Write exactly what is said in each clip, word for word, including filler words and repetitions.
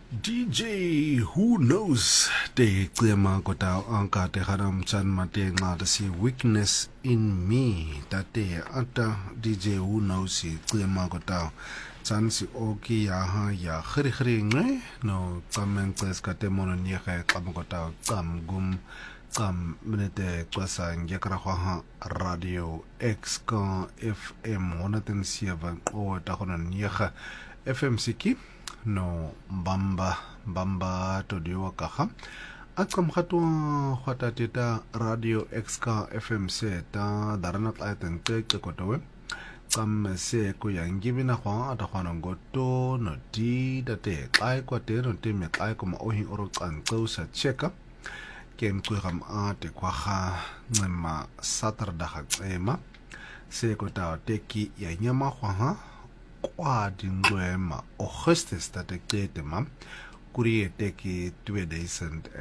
D J Who Knows te cema kota anka te haram chan mate ngada si Weakness in Me tate ata D J Who Knows si cema kota chan si oki ya ha ya khri khri nge no kamen tes kate mono ni kha kam kota kam gum kam minute kwasa ngekra ha radio X ka F M one oh seven o ta hono ni kha F M siki no bamba bamba to diwa kaha akam khatwa khata teta radio X ka F M se ta darana taiten te ko towe kam se ko yangibi na khwa ata khwana goto no di date kai ko te no te me kai ko ma ohi oro tsan tso sa cheka kem ko ram a te kwa kha ngema satar da kha ema se ko ta te ki ya nyama khwa ha kwa dingwema Augustus dat ek te mam kurie teki two thousand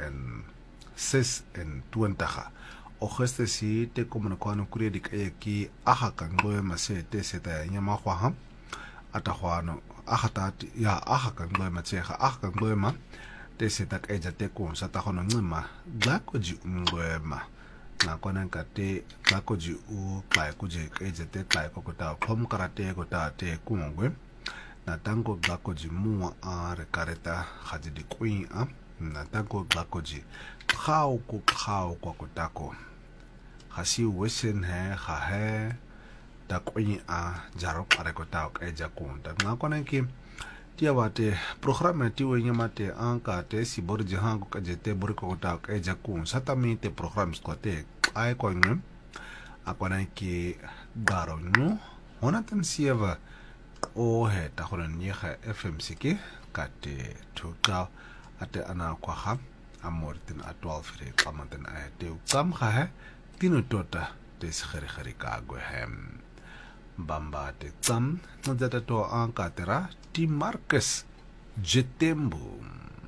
six en twenty Augustus si te komona kwano kurie dik eki aha kangwema se te se ta nyama kwa ha ata kwano aha ta ya aha kangwema tseha aha kangwema te se ta eja te ko sa ta kono ngima glakoji ngwema na kona kate glakoji u kai kuje eja te kai ko ta pom karate ko ta te kungwe na tango glakoji mua a rekareta haji di queen a na tango glakoji khao ko khao ko ko tako hasi wesen he kha he ta queen a jaro pare ko ta eja kunta na kona ki tia wate programa ti wenye mate anka te si borje hango ka jete bor ko ta ka eja kun satami te programs ko te ai ko ngem akwana ki garo no ona tan sieva o he ta hono ni kha F M siki ka te tuka ate ana kwa ha amortin a twelve re kamanten a te kam kha he tino tota te skhari khari ka go hem bamba te tsam no data to anka tera ti Marcus Jetembo